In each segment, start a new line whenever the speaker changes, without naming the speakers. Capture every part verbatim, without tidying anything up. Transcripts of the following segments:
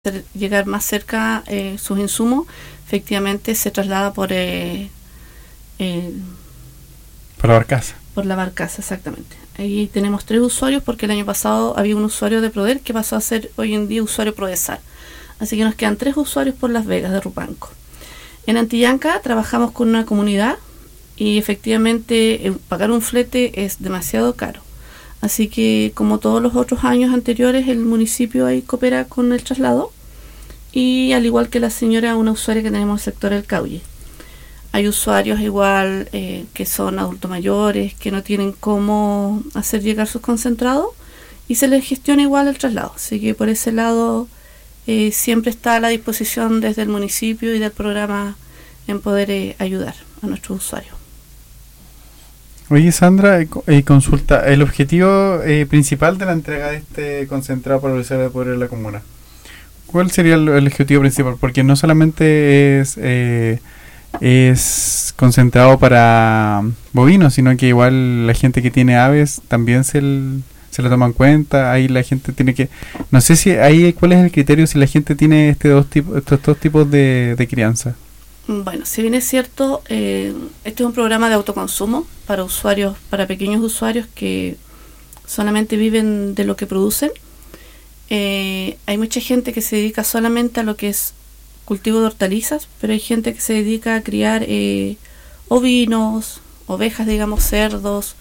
llegar más cerca eh, sus insumos, efectivamente se traslada por eh, eh,
por la barcaza.
Por la barcaza, exactamente. Ahí tenemos tres usuarios porque el año pasado había un usuario de Proder que pasó a ser hoy en día usuario Prodesal. Así que nos quedan tres usuarios por Las Vegas de Rupanco. En Antillanca trabajamos con una comunidad y efectivamente eh, pagar un flete es demasiado caro. Así que, como todos los otros años anteriores, el municipio ahí coopera con el traslado y al igual que la señora, una usuaria que tenemos en el sector del Cauye. Hay usuarios igual eh, que son adultos mayores, que no tienen cómo hacer llegar sus concentrados y se les gestiona igual el traslado. Así que por ese lado eh, siempre está a la disposición desde el municipio y del programa en poder eh, ayudar a nuestros usuarios.
Oye, Sandra, eh, consulta, el objetivo eh, principal de la entrega de este concentrado para realizar el poder de la comuna, ¿cuál sería el, el objetivo principal? Porque no solamente es eh, es concentrado para bovinos, sino que igual la gente que tiene aves también se, el, se le toma en cuenta. Ahí la gente tiene que, no sé si ahí cuál es el criterio si la gente tiene este dos tipos, estos dos tipos de, de crianza.
Bueno, si bien es cierto, eh, este es un programa de autoconsumo para usuarios, para pequeños usuarios que solamente viven de lo que producen. Eh, hay mucha gente que se dedica solamente a lo que es cultivo de hortalizas, pero hay gente que se dedica a criar eh, ovinos, ovejas, digamos, cerdos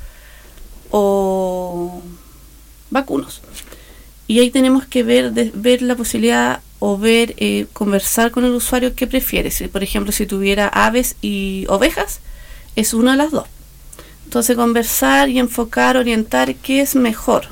o vacunos. Y ahí tenemos que ver, de, ver la posibilidad o ver, eh, conversar con el usuario qué prefiere. Si, por ejemplo, si tuviera aves y ovejas, es una de las dos. Entonces, conversar y enfocar, orientar qué es mejor.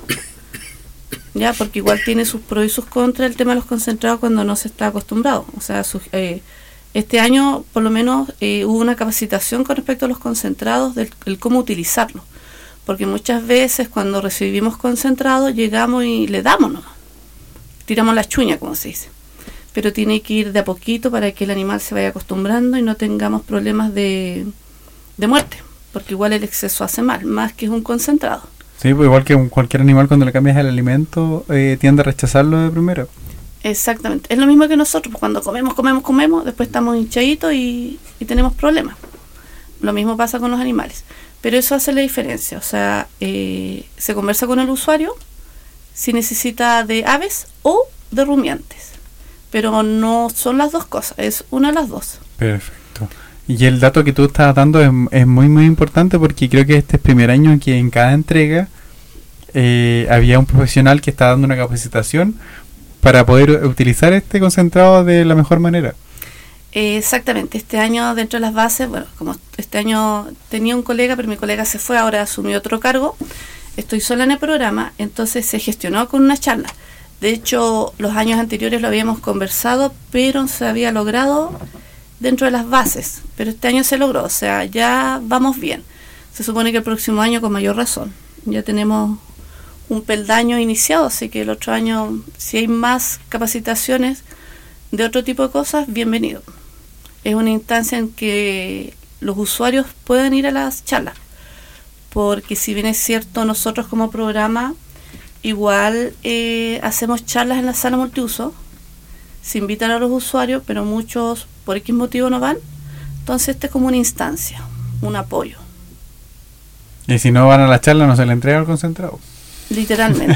Ya, porque igual tiene sus pros y sus contras el tema de los concentrados cuando no se está acostumbrado. O sea, su, eh, este año, por lo menos, eh, hubo una capacitación con respecto a los concentrados, del, del cómo utilizarlos. Porque muchas veces cuando recibimos concentrados, llegamos y le damos nomás. Tiramos la chuña, como se dice. Pero tiene que ir de a poquito para que el animal se vaya acostumbrando y no tengamos problemas de, de muerte, porque igual el exceso hace mal, más que es un concentrado.
Sí, pues igual que un, cualquier animal cuando le cambias el alimento eh, tiende a rechazarlo de primero.
Exactamente, es lo mismo que nosotros, pues cuando comemos, comemos, comemos, después estamos hinchaditos y, y tenemos problemas. Lo mismo pasa con los animales, pero eso hace la diferencia, o sea, eh, se conversa con el usuario si necesita de aves o de rumiantes. Pero no son las dos cosas, es una de las dos.
Perfecto. Y el dato que tú estás dando es, es muy muy importante porque creo que este es el primer año que en cada entrega eh, había un profesional que está dando una capacitación para poder utilizar este concentrado de la mejor manera.
Eh, exactamente, este año dentro de las bases, bueno, como este año tenía un colega, pero mi colega se fue, ahora asumió otro cargo, estoy sola en el programa, entonces se gestionó con una charla. De hecho, los años anteriores lo habíamos conversado, pero se había logrado dentro de las bases. Pero este año se logró, o sea, ya vamos bien. Se supone que el próximo año con mayor razón. Ya tenemos un peldaño iniciado, así que el otro año, si hay más capacitaciones de otro tipo de cosas, bienvenido. Es una instancia en que los usuarios pueden ir a las charlas. Porque si bien es cierto, nosotros como programa igual eh, hacemos charlas en la sala multiuso, se invitan a los usuarios, pero muchos por X motivo no van, entonces este es como una instancia, un apoyo.
Y si no van a la charla, no se le entrega el concentrado.
Literalmente.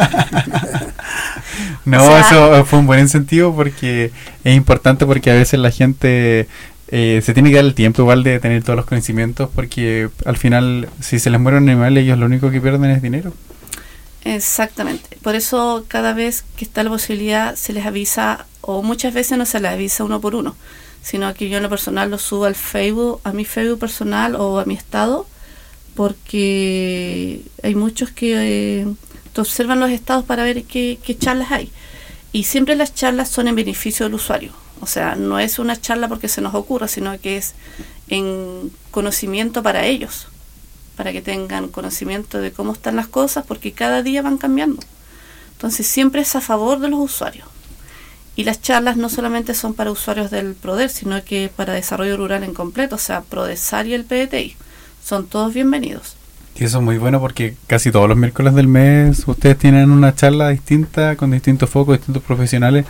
No,
o sea,
eso fue un buen incentivo porque es importante porque a veces la gente eh, se tiene que dar el tiempo igual de tener todos los conocimientos porque al final si se les muere un animal ellos lo único que pierden es dinero.
Exactamente, por eso cada vez que está la posibilidad se les avisa, o muchas veces no se les avisa uno por uno, sino que yo en lo personal lo subo al Facebook, a mi Facebook personal o a mi estado, porque hay muchos que eh, observan los estados para ver qué, qué charlas hay, y siempre las charlas son en beneficio del usuario, o sea, no es una charla porque se nos ocurra, sino que es en conocimiento para ellos, para que tengan conocimiento de cómo están las cosas, porque cada día van cambiando. Entonces siempre es a favor de los usuarios. Y las charlas no solamente son para usuarios del Proder, sino que para desarrollo rural en completo, o sea, Prodesal y el P D T I. Son todos bienvenidos.
Y eso es muy bueno porque casi todos los miércoles del mes ustedes tienen una charla distinta, con distintos focos, distintos profesionales,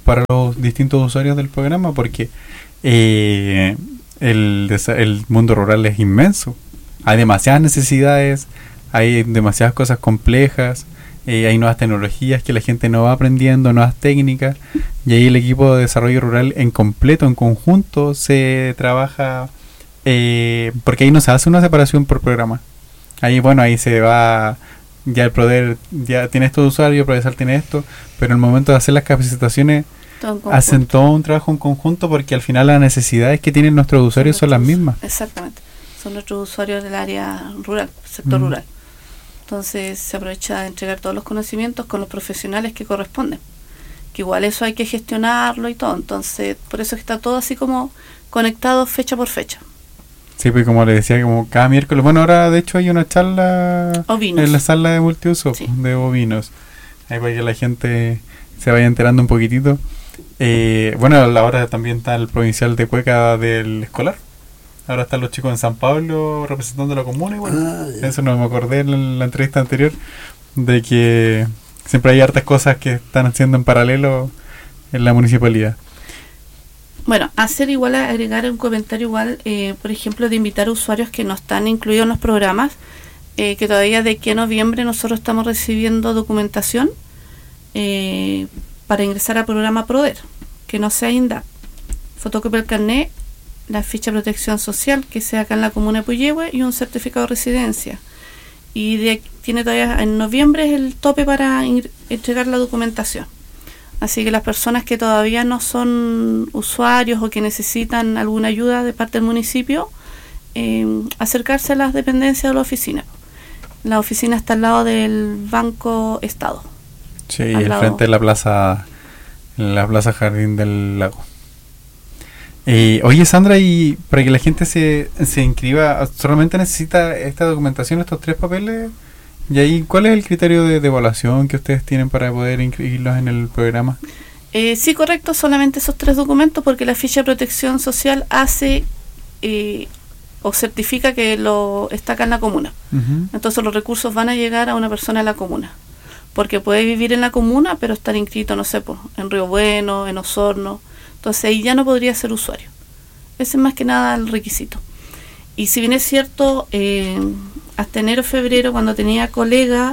para los distintos usuarios del programa, porque eh, el, el mundo rural es inmenso. Hay demasiadas necesidades, hay demasiadas cosas complejas, eh, hay nuevas tecnologías que la gente no va aprendiendo, nuevas técnicas, y ahí el equipo de desarrollo rural en completo, en conjunto, se trabaja, eh, porque ahí no se hace una separación por programa. Ahí, bueno, ahí se va, ya el Proder ya tiene esto de usuario, el Prodesal tiene esto, pero en el momento de hacer las capacitaciones todo hacen todo un trabajo en conjunto, porque al final las necesidades que tienen nuestros usuarios son, son las mismas.
Exactamente, son nuestros usuarios del área rural, sector mm. rural. Entonces se aprovecha de entregar todos los conocimientos con los profesionales que corresponden, que igual eso hay que gestionarlo y todo, entonces por eso está todo así como conectado fecha por fecha.
Sí, pues como le decía, como cada miércoles, bueno, ahora de hecho hay una charla
ovinos.
En la sala de multiuso, sí, de bovinos, ahí para que la gente se vaya enterando un poquitito. Eh, bueno, ahora también está el provincial de Cueca del escolar. Ahora están los chicos en San Pablo representando la comuna igual. Ah, yeah. Eso no me acordé en la, en la entrevista anterior, de que siempre hay hartas cosas que están haciendo en paralelo en la municipalidad.
Bueno, hacer igual, agregar un comentario igual, eh, por ejemplo, de invitar a usuarios que no están incluidos en los programas, eh, que todavía de aquí a noviembre nosotros estamos recibiendo documentación eh, para ingresar al programa Proder, que no sea INDAP, fotocopia del carnet, la ficha de protección social que sea acá en la comuna de Puyehue y un certificado de residencia. Y de, tiene todavía en noviembre es el tope para ir, entregar la documentación. Así que las personas que todavía no son usuarios o que necesitan alguna ayuda de parte del municipio, eh, acercarse a las dependencias de la oficina. La oficina está al lado del Banco Estado.
Sí, al, al frente de la plaza, la plaza Jardín del Lago. Eh, oye, Sandra, y para que la gente se, se inscriba, ¿solamente necesita esta documentación, estos tres papeles? ¿Y ahí cuál es el criterio de, de evaluación que ustedes tienen para poder inscribirlos en el programa?
Eh, sí, correcto, solamente esos tres documentos, porque la ficha de protección social hace eh, o certifica que lo está acá en la comuna. Uh-huh. Entonces los recursos van a llegar a una persona en la comuna, porque puede vivir en la comuna, pero estar inscrito, no sé, pues, en Río Bueno, en Osorno. Entonces ahí ya no podría ser usuario. Ese es más que nada el requisito. Y si bien es cierto, eh, hasta enero, febrero, cuando tenía colega,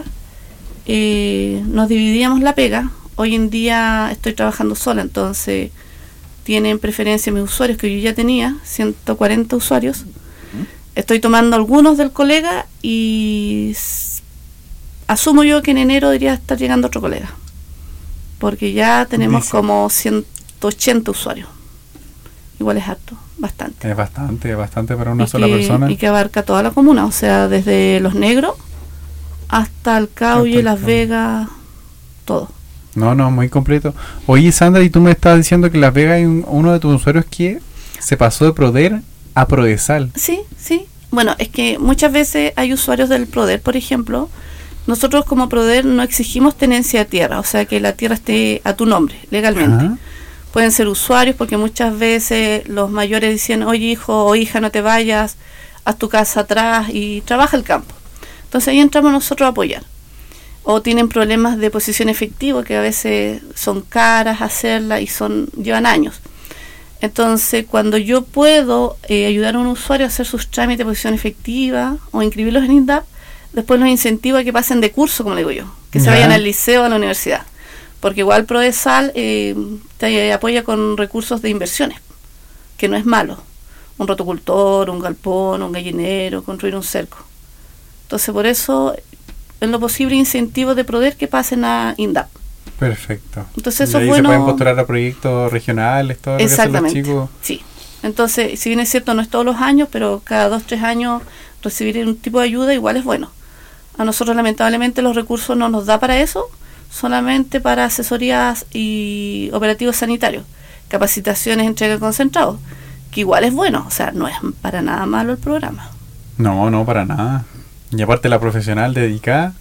eh, nos dividíamos la pega. Hoy en día estoy trabajando sola, entonces tienen preferencia mis usuarios, que yo ya tenía, ciento cuarenta usuarios. Estoy tomando algunos del colega y s- asumo yo que en enero debería estar llegando otro colega. Porque ya tenemos Dice. como ciento ochenta usuarios. Igual es harto, bastante.
Es bastante, bastante para una
y
sola
que,
persona.
Y que abarca toda la comuna, o sea, desde Los Negros hasta el Cauye, Las Vegas, todo.
No, no, muy completo. Oye, Sandra, y tú me estabas diciendo que Las Vegas hay un, uno de tus usuarios que se pasó de Proder a Prodesal.
Sí, sí. Bueno, es que muchas veces hay usuarios del Proder, por ejemplo. Nosotros como Proder no exigimos tenencia de tierra, o sea, que la tierra esté a tu nombre, legalmente. Ajá. Pueden ser usuarios, porque muchas veces los mayores dicen, oye, hijo o hija, no te vayas, haz tu casa atrás y trabaja el campo. Entonces ahí entramos nosotros a apoyar. O tienen problemas de posición efectiva, que a veces son caras hacerla y son llevan años. Entonces, cuando yo puedo eh, ayudar a un usuario a hacer sus trámites de posición efectiva o inscribirlos en INDAP, después los incentivo a que pasen de curso, como le digo yo, que se vayan al liceo o a la universidad. Porque igual Prodesal eh, te apoya con recursos de inversiones, que no es malo. Un rotocultor, un galpón, un gallinero, construir un cerco. Entonces, por eso, en lo posible, incentivos de Proder que pasen a INDAP.
Perfecto.
Entonces, eso
y ahí
es bueno.
Se pueden postular a proyectos regionales, todo lo que hacen los chicos.
Sí. Entonces, si bien es cierto, no es todos los años, pero cada dos, tres años recibir un tipo de ayuda igual es bueno. A nosotros, lamentablemente, los recursos no nos da para eso, solamente para asesorías y operativos sanitarios, capacitaciones, entrega de concentrados, que igual es bueno, o sea, no es para nada malo el programa.
No, no, para nada. Y aparte la profesional dedicada,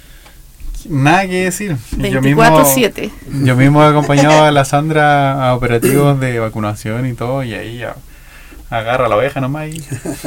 nada que decir.
veinticuatro siete.
Yo mismo he acompañado a la Sandra a operativos de vacunación y todo, y ahí ya agarra la oveja nomás y,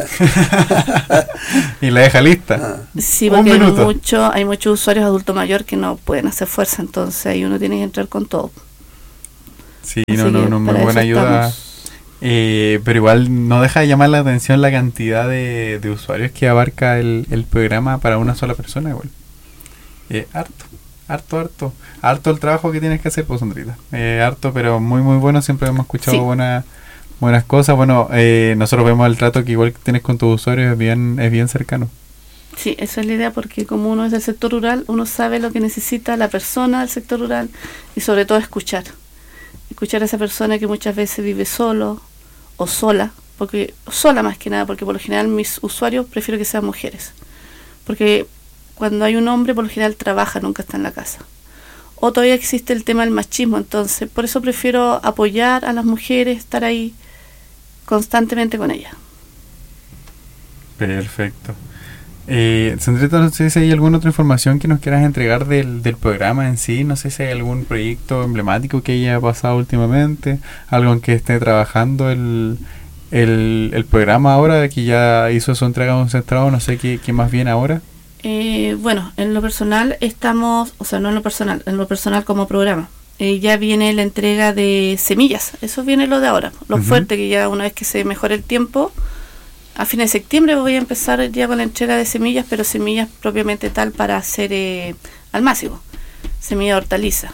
y la deja lista.
Sí, porque hay, mucho, hay muchos usuarios adultos mayores que no pueden hacer fuerza, entonces ahí uno tiene que entrar con todo.
Sí,
Así
no, no,
que
no, muy
para
buena
eso
ayuda.
estamos.
Eh, pero igual no deja de llamar la atención la cantidad de, de usuarios que abarca el, el programa para una sola persona, igual. Eh, harto, harto, harto. Harto el trabajo que tienes que hacer, pues, Sandrita. Eh, harto, pero muy, muy bueno. Siempre hemos escuchado
Sí.
buenas buenas cosas. Bueno, eh, nosotros vemos el trato que igual que tienes con tus usuarios es bien, es bien cercano.
Sí, esa es la idea, porque como uno es del sector rural, uno sabe lo que necesita la persona del sector rural y sobre todo escuchar. Escuchar a esa persona que muchas veces vive solo o sola, porque sola más que nada, porque por lo general mis usuarios prefiero que sean mujeres. Porque cuando hay un hombre, por lo general trabaja, nunca está en la casa. O todavía existe el tema del machismo, entonces por eso prefiero apoyar a las mujeres, estar ahí constantemente con ellas.
Perfecto. Eh, Sandrita, no sé si hay alguna otra información que nos quieras entregar del, del programa en sí. No sé si hay algún proyecto emblemático que haya pasado últimamente, algo en que esté trabajando el, el, el programa ahora, que ya hizo su entrega concentrado. No sé qué, qué más viene ahora.
Eh, bueno, en lo personal estamos, o sea, no en lo personal, en lo personal como programa. Eh, ya viene la entrega de semillas, eso viene lo de ahora, lo
Uh-huh.
fuerte, que ya una vez que se mejore el tiempo, a fines de septiembre voy a empezar ya con la entrega de semillas, pero semillas propiamente tal para hacer eh, almácigo, semilla de hortaliza,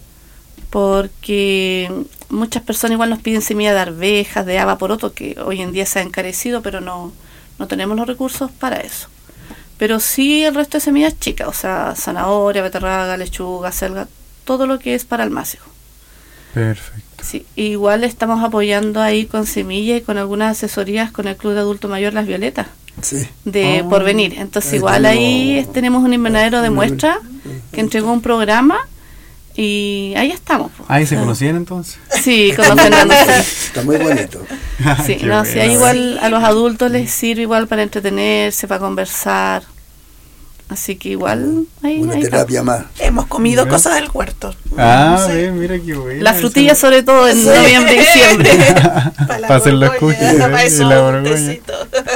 porque muchas personas igual nos piden semilla de arvejas, de haba poroto, que hoy en día se ha encarecido, pero no, no tenemos los recursos para eso. Pero sí el resto de semillas chicas, o sea, zanahoria, beterraga, lechuga, selga, todo lo que es para almácigo.
Perfecto.
Sí, igual estamos apoyando ahí con semillas y con algunas asesorías con el Club de Adulto Mayor Las Violetas,
Sí.
de
Oh.
Porvenir. Entonces
Ahí
igual
tenemos-
ahí tenemos un invernadero de muestra que entregó un programa y ahí estamos. po.
Ah, ¿y se
O sea,
conocían entonces?
Sí, conociéndonos.
Está muy bonito.
Sí,
Qué
no,
bueno.
sí, ahí igual a los adultos les sirve igual para entretenerse, para conversar. Así que igual ahí,
Una
ahí
terapia más.
Hemos comido
Ya.
cosas del huerto.
Ah,
No sé,
ve, mira qué bueno.
las frutillas
eso.
sobre todo en
Sí.
noviembre y diciembre.
para la
Pa' hacer los
borgoña,
cookies,
para
¿eh?
eso,
Y la
un
borgoña.
tecito.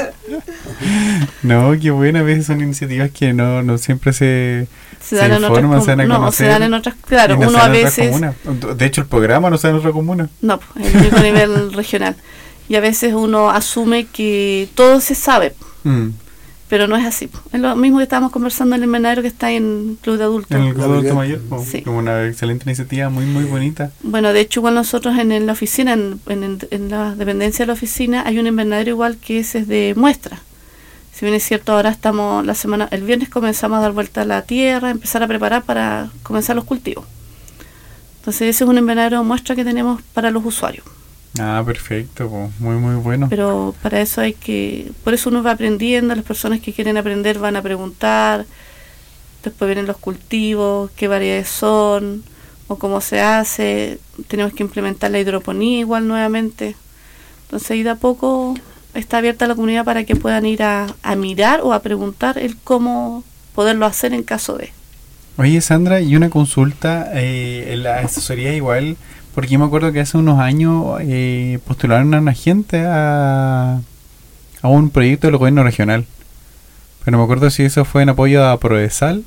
No, qué buena. A veces son iniciativas que no, no siempre se,
Se dan en otras
informan, se dan a
com- no,
conocer.
se dan en otras, claro,
y no
uno
se
a
dan en otras
veces,
comunas. De hecho, el programa no se da en otra comuna.
no, pues, el único nivel regional. Y a veces uno asume que todo se sabe,
Mm.
pero no es así. Es lo mismo que estábamos conversando en el invernadero que está en Club de Adultos.
En el Club Adulto
bien.
Mayor, po,
Sí.
como una excelente iniciativa, muy, muy bonita.
Bueno, de hecho, igual nosotros en, en la oficina, en, en, en la dependencia de la oficina, hay un invernadero igual que ese es de muestra. Si bien es cierto, ahora estamos, la semana, el viernes comenzamos a dar vuelta a la tierra, empezar a preparar para comenzar los cultivos. Entonces ese es un invernadero de muestra que tenemos para los usuarios.
Ah, perfecto, po, muy, muy bueno.
Pero para eso hay que, por eso uno va aprendiendo, las personas que quieren aprender van a preguntar, después vienen los cultivos, qué variedades son, o cómo se hace, tenemos que implementar la hidroponía igual nuevamente. Entonces ahí de a poco está abierta la comunidad para que puedan ir a, a mirar o a preguntar el cómo poderlo hacer en caso de.
Oye, Sandra, y una consulta, eh, en la asesoría igual, porque yo me acuerdo que hace unos años eh, postularon a una gente a, a un proyecto del gobierno regional. Pero no me acuerdo si eso fue en apoyo a Prodesal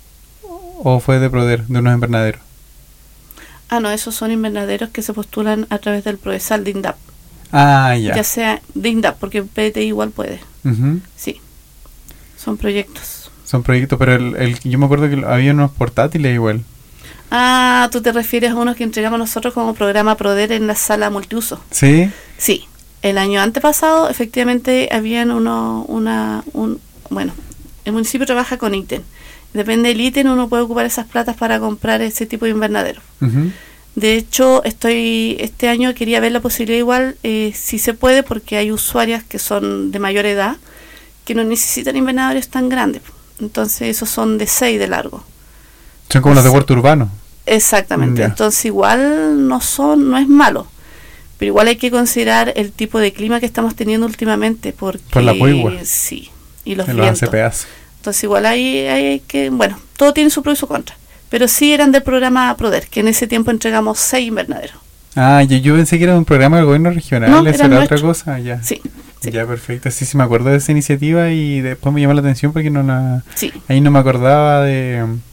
o fue de Proder, de unos invernaderos.
Ah, no, esos son invernaderos que se postulan a través del Prodesal de INDAP.
Ah, ya.
Ya sea de INDAP, porque P T I igual puede.
Ujú.
Sí, son proyectos.
Son proyectos, pero el, el, yo me acuerdo que había unos portátiles igual.
Ah, tú te refieres a unos que entregamos nosotros como programa Proder en la sala multiuso.
¿Sí?
Sí, el año antepasado efectivamente habían uno, una, un, bueno, el municipio trabaja con ítem. Depende del ítem, uno puede ocupar esas platas para comprar ese tipo de invernadero.
Ujú.
De hecho, estoy este año quería ver la posibilidad igual, eh, si se puede, porque hay usuarias que son de mayor edad que no necesitan invernadores tan grandes. Entonces, esos son de seis de largo.
Son como los de
Sí.
huerto urbano.
Exactamente.
Ya.
Entonces, igual no son, no es malo. Pero igual hay que considerar el tipo de clima que estamos teniendo últimamente, porque
Por la poigua.
sí, y los
En los
vientos.
A C P As.
Entonces, igual hay, hay que, bueno, todo tiene su pro y su contra. Pero sí eran del programa Proder, que en ese tiempo entregamos seis invernaderos.
Ah, yo, yo pensé que era un programa del gobierno regional,
No,
eso
era
era
nuestro.
otra cosa, ya.
Sí, sí,
Ya, perfecto. Sí, sí, me acuerdo de esa iniciativa y después me llamó la atención porque no la,
sí.
ahí no me acordaba de,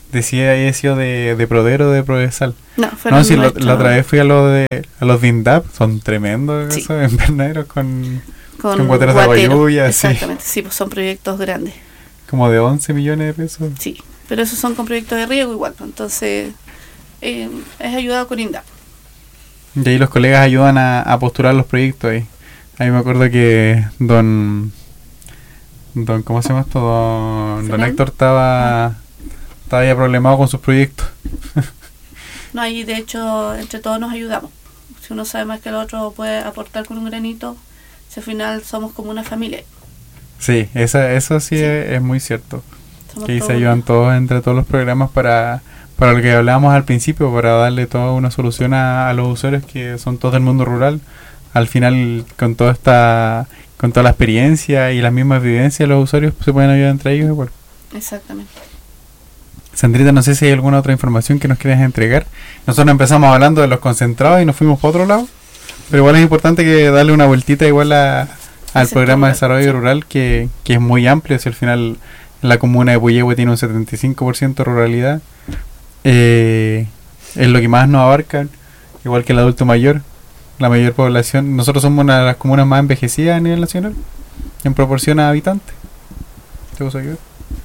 decía había sido de, de Proder o de Prodesal.
No,
No, sí, lo- la otra vez fui a lo de a los DINDAP, son tremendos
Sí.
esos invernaderos con,
con
con guateros de agua
guatero.
lluvia, sí.
Exactamente, sí, pues son proyectos grandes.
como de once millones de pesos.
Sí, pero esos son con proyectos de riego igual, pues, entonces eh, es ayudado con INDAP.
Y ahí los colegas ayudan a, a postular los proyectos ahí. Ahí me acuerdo que don don ¿cómo se llama esto? Don, don
¿Fernán?
Héctor estaba estaba ya problemado con sus proyectos.
No, ahí de hecho entre todos nos ayudamos. Si uno sabe más que el otro puede aportar con un granito, si al final somos como una familia.
Sí, esa, eso sí,
Sí.
Es, es muy cierto.
Somos
Que ahí se
todos
ayudan
unidos.
todos entre todos los programas para, para lo que hablábamos al principio, para darle toda una solución a, a los usuarios que son todos del mundo rural. Al final, con toda esta, con toda la experiencia y las mismas vivencias, los usuarios se pueden ayudar entre ellos igual.
Exactamente.
Sandrita, no sé si hay alguna otra información que nos quieras entregar. Nosotros empezamos hablando de los concentrados y nos fuimos para otro lado, pero igual es importante que darle una vueltita igual a, al
sector
programa de
rural,
desarrollo
sí.
rural, que, que es muy amplio. Si al final la comuna de Puyehue tiene un setenta y cinco por ciento de ruralidad, eh, es lo que más nos abarca, igual que el adulto mayor, la mayor población. Nosotros somos una de las comunas más envejecidas a nivel nacional en proporción a habitantes. ¿Te gusta ayudar?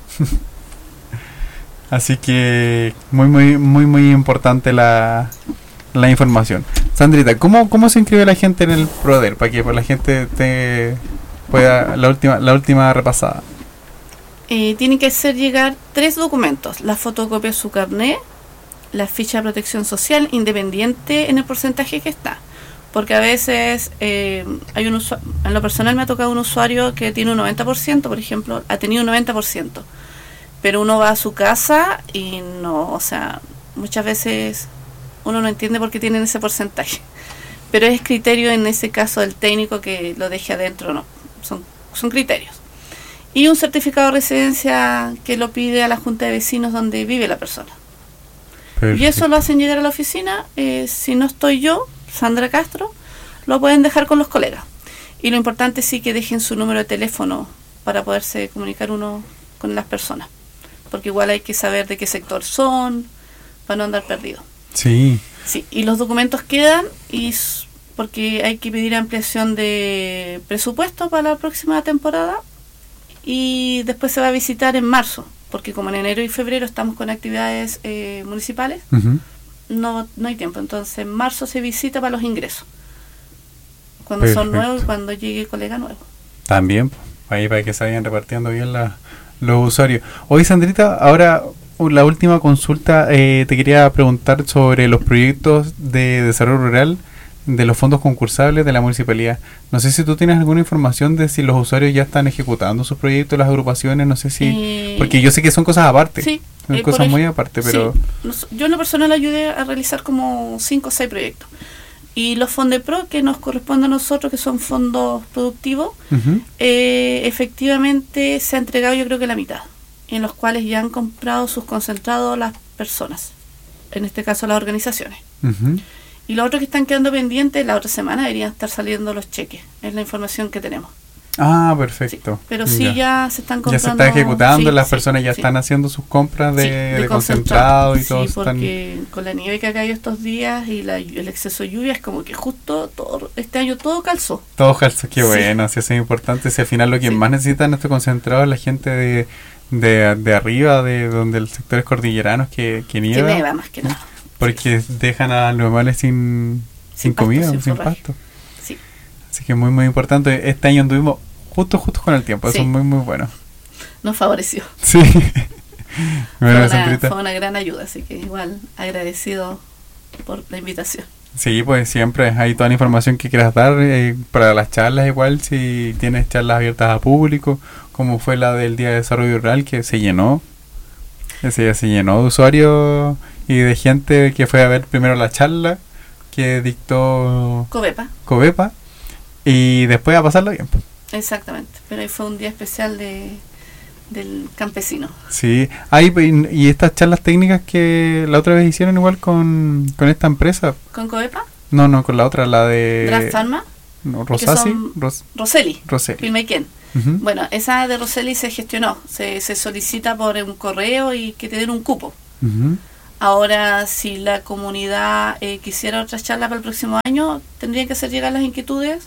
Así que muy muy muy muy importante la, la información. Sandrita, ¿cómo, ¿cómo se inscribe la gente en el Proder? Para que pues, la gente te pueda la última la última repasada.
Eh, tiene que hacer llegar tres documentos: la fotocopia de su carnet, la ficha de protección social, independiente en el porcentaje que está. Porque a veces eh, hay un usuario, en lo personal me ha tocado un usuario que tiene un noventa por ciento, por ejemplo, ha tenido un noventa por ciento. Pero uno va a su casa y no, o sea, muchas veces uno no entiende por qué tienen ese porcentaje. Pero es criterio en ese caso del técnico que lo deje adentro o no. Son, son criterios. Y un certificado de residencia que lo pide a la junta de vecinos donde vive la persona. Y eso lo hacen llegar a la oficina. Eh, si no estoy yo, Sandra Castro, lo pueden dejar con los colegas. Y lo importante sí que dejen su número de teléfono para poderse comunicar uno con las personas. Porque igual hay que saber de qué sector son, para no andar perdido.
Sí.
Sí, y los documentos quedan, y s- porque hay que pedir ampliación de presupuesto para la próxima temporada, y después se va a visitar en marzo, porque como en enero y febrero estamos con actividades eh, municipales,
Ujú.
no, no hay tiempo. Entonces en marzo se visita para los ingresos, cuando son
Perfecto.
nuevos y cuando llegue el colega nuevo.
También, pues, ahí para que se vayan repartiendo bien la, los usuarios. Oye, Sandrita, ahora u- la última consulta, eh, te quería preguntar sobre los proyectos de desarrollo rural de los fondos concursables de la municipalidad. No sé si tú tienes alguna información de si los usuarios ya están ejecutando sus proyectos, las agrupaciones, no sé si...
Eh,
Porque yo sé que son cosas aparte,
sí,
son
eh,
cosas
por ej-
muy aparte, pero...
Sí, nos- yo en lo personal ayudé a realizar como cinco o seis proyectos. Y los Fondepro, que nos corresponden a nosotros, que son fondos productivos,
Ujú.
eh, efectivamente se ha entregado yo creo que la mitad, en los cuales ya han comprado sus concentrados las personas, en este caso las organizaciones.
Ujú.
Y los otros que están quedando pendientes, la otra semana deberían estar saliendo los cheques, es la información que tenemos.
Ah,
Sí,
perfecto.
pero sí ya se están
Ya
comprando.
se está ejecutando,
sí,
las
sí,
personas ya
sí.
están haciendo sus compras de,
Sí,
de concentrado y
sí,
todo están...
porque con la nieve que ha caído estos días y la, el exceso de lluvia es como que justo todo este año todo calzó.
Todo calza, qué
Sí.
bueno, si eso es importante, si al final lo que
Sí.
más necesitan estos concentrados es la gente de, de, de arriba, de donde el sector es cordilleranos que, que
Que
nieva,
neva más que nada.
porque dejan a los animales sin, sin,
Sin pasto,
comida,
sin
sin,
forraje.
pasto.
Sí,
Así que muy muy importante, este año anduvimos justo justo con el tiempo, eso
Sí.
es muy muy bueno.
nos favoreció.
Sí.
Fue
Bueno,
una,
Sandrita.
fue una gran ayuda, así que igual agradecido por la invitación.
Sí, pues siempre hay toda la información que quieras dar eh, para las charlas, igual si tienes charlas abiertas a público, como fue la del Día de Desarrollo Rural, que se llenó, ese día se llenó de usuarios y de gente que fue a ver primero la charla que dictó
Covepa,
Covepa y después a pasarla bien. pues.
exactamente. Pero ahí fue un día especial de del campesino.
Sí, hay y, y estas charlas técnicas que la otra vez hicieron igual con, con esta empresa,
¿Con Covepa?
no, no, con la otra, la de
Draft Pharma,
no, Rosasi,
son-
Ros,
Roseli,
Roseli.
Pilmaiquén.
Ujú.
Bueno, esa de Roseli se gestionó, se, se solicita por un correo y que te den un cupo.
Uh-huh.
Ahora, si la comunidad eh, quisiera otras charlas para el próximo año, tendrían que hacer llegar las inquietudes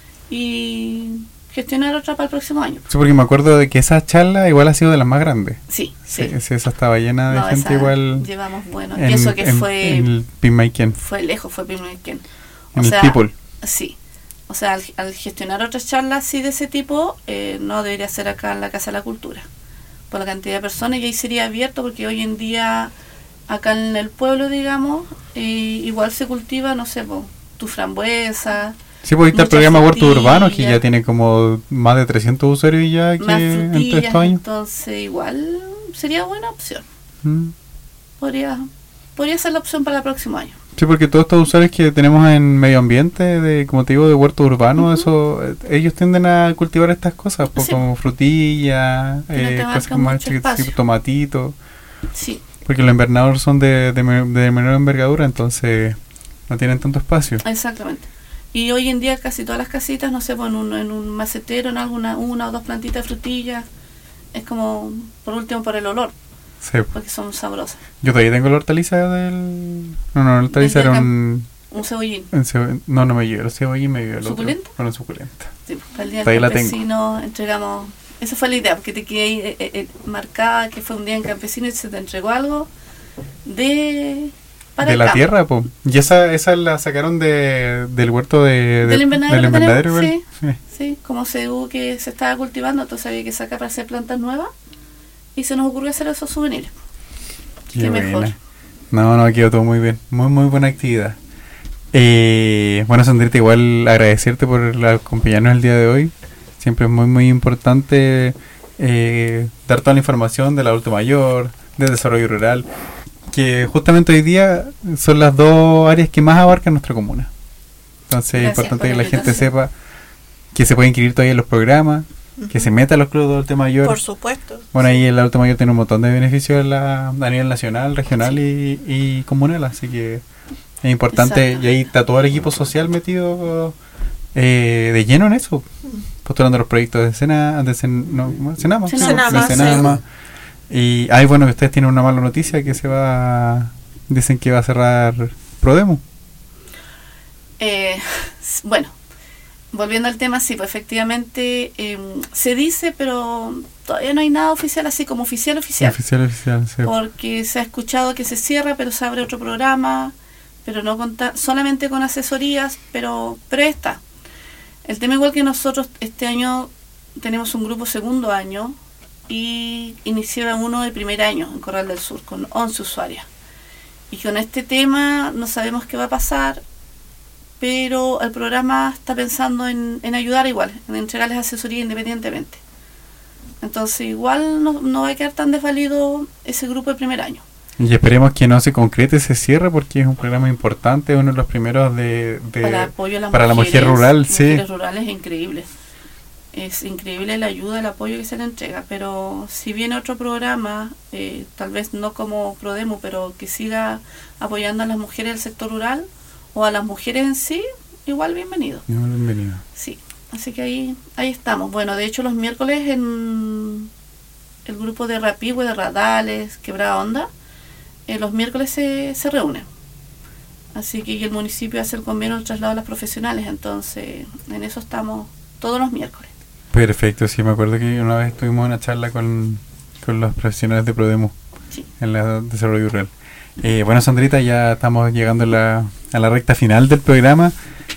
y gestionar otra para el próximo año.
Sí, porque me acuerdo de que esa charla igual ha sido de las más grandes.
Sí, sí.
Sí, sí, esa estaba llena de
no,
gente igual.
Llevamos, bueno,
En,
y eso que
en,
fue...
En el Pimaiken.
Fue lejos, fue Pimaiken.
En el People.
Sí. O sea, al, al gestionar otras charlas así de ese tipo, eh, no debería ser acá en la Casa de la Cultura. Por la cantidad de personas, y ahí sería abierto, porque hoy en día, acá en el pueblo, digamos, eh, igual se cultiva, no sé, po, tu frambuesa.
Sí, pues ahí está el programa Huerto Urbano, que ya tiene como más de trescientos usuarios ya que
más
entre
frutillas,
estos años.
Entonces, igual sería buena opción.
Mm.
Podría, podría ser la opción para el próximo año.
Sí, porque todos estos usuarios que tenemos en medio ambiente, de como te digo, de huerto urbano, uh-huh. eso eh, ellos tienden a cultivar estas cosas, pues, sí. Como frutillas, eh, cosas más chiquitas, tomatitos.
Sí.
Porque los invernadores son de, de, de menor envergadura, entonces no tienen tanto espacio.
Exactamente. Y hoy en día casi todas las casitas, no sé, pues en un, en un macetero, en alguna una o dos plantitas de frutillas, es como, por último, por el olor.
Sí.
Porque son sabrosas.
Yo todavía tengo la hortaliza del... No, no, la hortaliza era un...
Un cebollín.
Un cebo... No, no me llevo, el cebollín me llevo el
¿Suculenta?
otro. Bueno, suculenta.
Sí, para el día del campesino entregamos... Esa fue la idea, porque te quedé ahí eh, eh, marcada que fue un día en campesino y se te entregó algo de... Para
de la campo. Tierra, po. Y esa esa la sacaron de del huerto de... de
del invernadero,
del invernadero
sí,
sí,
sí, como C U que se estaba cultivando, entonces había que sacar para hacer plantas nuevas. Y se nos ocurrió hacer esos souvenirs.
Qué, Qué mejor. No, no, quedó todo muy bien. Muy, muy buena actividad. Eh, bueno, Sandrita, igual agradecerte por acompañarnos el día de hoy. Siempre es muy, muy importante eh, dar toda la información del adulto mayor, del desarrollo rural, que justamente hoy día son las dos áreas que más abarcan nuestra comuna. Entonces es importante que la gente sepa que se puede inscribir todavía en los programas, que se meta a los clubes de adulto mayor.
Por supuesto.
Bueno, ahí el adulto mayor tiene un montón de beneficios la, a nivel nacional, regional sí. y, y comunal, así que es importante. Y ahí está todo el equipo social metido eh, de lleno en eso, postulando los proyectos de Sena, de Sen, no, Senama,
Senama,
de Senama. Sí. Y ay, bueno, que ustedes tienen una mala noticia, que se va, dicen que va a cerrar Prodemo.
Eh, bueno. Volviendo al tema, sí, pues efectivamente eh, se dice, pero todavía no hay nada oficial, así como oficial, oficial.
Oficial, oficial, sí.
Porque se ha escuchado que se cierra, pero se abre otro programa, pero no con ta- solamente con asesorías, pero, pero está. El tema igual que nosotros, este año tenemos un grupo segundo año y iniciaba uno de primer año en Corral del Sur, con once usuarias. Y con este tema no sabemos qué va a pasar, pero el programa está pensando en, en ayudar igual, en entregarles asesoría independientemente. Entonces igual no, no va a quedar tan desvalido ese grupo de primer año.
Y esperemos que no se concrete ese cierre, porque es un programa importante, uno de los primeros de, de
para apoyo a las
para
mujeres,
la mujer rural, sí.
Mujeres rurales es increíble. Es increíble la ayuda, el apoyo que se le entrega, pero si viene otro programa, eh, tal vez no como Prodemo, pero que siga apoyando a las mujeres del sector rural, o a las mujeres en sí, igual bienvenido.
Igual bienvenido.
Sí, así que ahí ahí estamos. Bueno, de hecho los miércoles en el grupo de Rapigüe, de Radales, Quebrada Onda, eh, los miércoles se, se reúnen. Así que y el municipio hace el convenio del traslado a las profesionales, entonces en eso estamos todos los miércoles.
Perfecto, sí, me acuerdo que una vez tuvimos una charla con, con los profesionales de Prodemo, sí, en la desarrollo rural. Eh, bueno, Sandrita, ya estamos llegando a la, a la recta final del programa.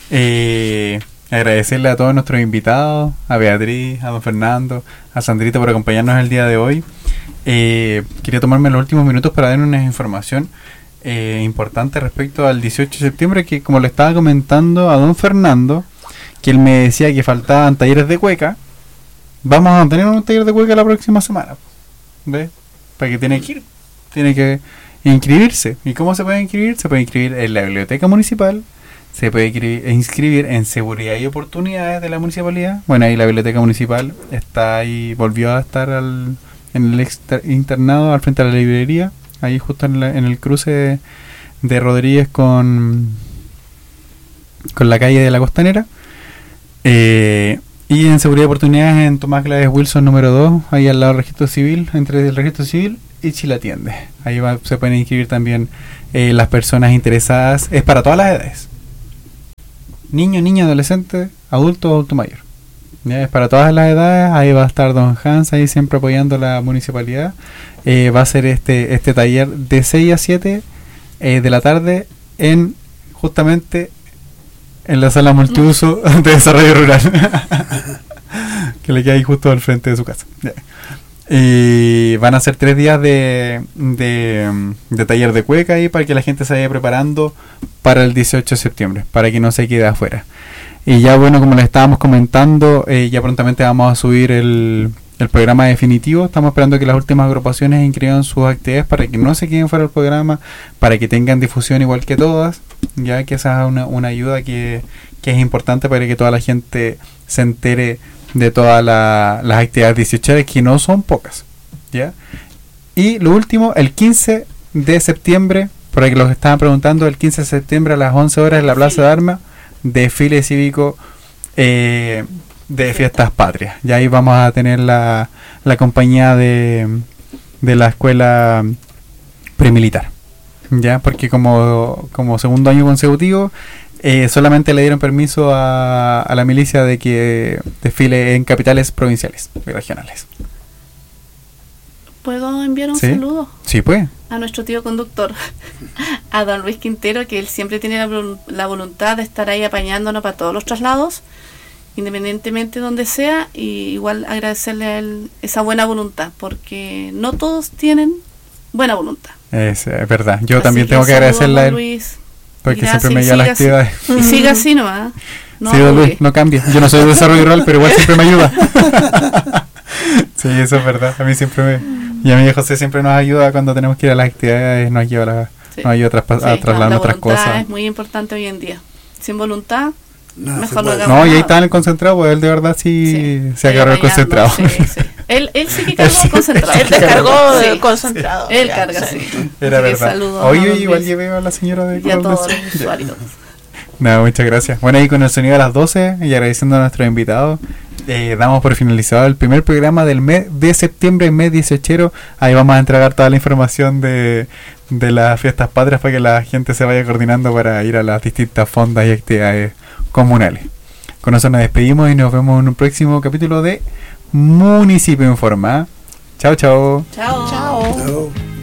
Eh, agradecerle a todos nuestros invitados, a Beatriz, a don Fernando, a Sandrita por acompañarnos el día de hoy. Eh, quería tomarme los últimos minutos para dar una información eh, importante respecto al dieciocho de septiembre, que como le estaba comentando a don Fernando, que él me decía que faltaban talleres de cueca. Vamos a tener un taller de cueca la próxima semana, ¿ves? Para que tiene que ir, tiene que inscribirse. ¿Y cómo se puede inscribir? Se puede inscribir en la biblioteca municipal, se puede inscribir, inscribir en seguridad y oportunidades de la municipalidad. Bueno, ahí la biblioteca municipal está ahí, volvió a estar al, en el exter, internado al frente de la librería, ahí justo en, la, en el cruce de, de Rodríguez con, con la calle de la Costanera. Eh, y en seguridad y oportunidades en Tomás Glaves Wilson número dos, ahí al lado del registro civil, entre el registro civil y Chile Atiende. Ahí va, se pueden inscribir también eh, las personas interesadas. Es para todas las edades. Niño, niña, adolescente, adulto, adulto mayor. ¿Ya? Es para todas las edades. Ahí va a estar Don Hans, ahí siempre apoyando la municipalidad. Eh, va a ser este este taller de seis a siete eh, de la tarde en justamente en la sala multiuso de desarrollo rural. Que le queda ahí justo al frente de su casa. Yeah. Y van a ser tres días de, de, de taller de cueca ahí para que la gente se vaya preparando para el dieciocho de septiembre, para que no se quede afuera. Y ya bueno, como les estábamos comentando, eh, ya prontamente vamos a subir el, el programa definitivo. Estamos esperando que las últimas agrupaciones inscriban sus actividades para que no se queden fuera del programa, para que tengan difusión igual que todas, ya que esa es una, una ayuda que, que es importante para que toda la gente se entere de todas la, las actividades dieciocheras, que no son pocas, ¿ya? Y lo último, el quince de septiembre, por ahí que los estaban preguntando, el quince de septiembre a las once horas en la Plaza de Armas, desfile cívico eh, de Fiestas Patrias. Y ahí vamos a tener la, la compañía de, de la escuela premilitar, ¿ya? Porque como, como segundo año consecutivo, Eh, solamente le dieron permiso a, a la milicia de que desfile en capitales provinciales y regionales.
¿Puedo enviar un
¿Sí?
saludo?
Sí, pues.
A nuestro tío conductor, a don Luis Quintero, que él siempre tiene la, la voluntad de estar ahí apañándonos para todos los traslados, independientemente de donde sea, y igual agradecerle a él esa buena voluntad, porque no todos tienen buena voluntad.
Es, es verdad. Yo
Así
también
que
tengo que agradecerle a él.
Luis.
Porque
Gracias,
siempre me lleva a las actividades.
Y siga así nomás. No,
sí, don Luis, no cambie. Yo no soy de desarrollo rural, pero igual siempre me ayuda. Sí, eso es verdad. A mí siempre me... Y a mí José siempre nos ayuda cuando tenemos que ir a las actividades, nos lleva la, sí. nos ayuda a, traspa- sí, a trasladar
no,
otras cosas.
Es muy importante hoy en día. Sin voluntad,
no,
mejor no hagamos
No,
nada.
y ahí está en el concentrado, pues él de verdad sí, sí se agarró el concentrado.
Sí, sí. Él, él sí que cargó el concentrado.
Él te cargó
sí.
el concentrado.
Él
ya,
carga,
sí.
sí.
Era
Así
verdad.
Saludos.
Oye, no, igual llevé a la señora de
y a todos los usuarios.
No, muchas gracias. Bueno, ahí con el sonido de las doce y agradeciendo a nuestros invitados, eh, damos por finalizado el primer programa del mes de septiembre, mes dieciochero. Ahí vamos a entregar toda la información de, de las fiestas patrias para que la gente se vaya coordinando para ir a las distintas fondas y actividades comunales. Con eso nos despedimos y nos vemos en un próximo capítulo de Municipio Informa. Chao, chao.
Chao.
Chao.
No.